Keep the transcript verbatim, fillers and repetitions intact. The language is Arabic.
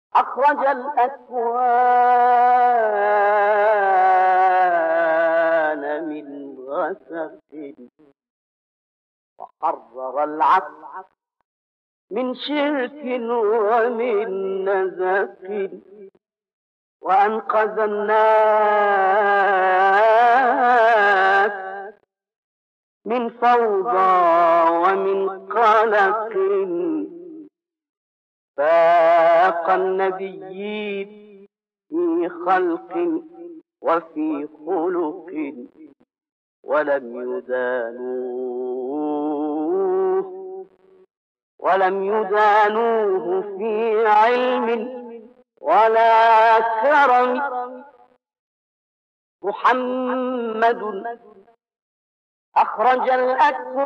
أخرج الأكوان من غسق وحرر العقل من شرك ومن نزق وأنقذ الناس من فوضى ومن قلق فاق النبيين في خلق وفي خلق ولم يدانوه ولم يدانوه في علم ولا كرم. محمد أخرج الأكوان